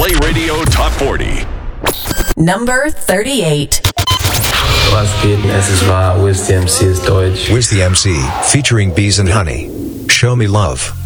Play Radio Top 40. Number 38. Was geht? Es ist wahr. Wiz the MC ist deutsch. Wiz the MC, featuring Bees and Honey. Show me love.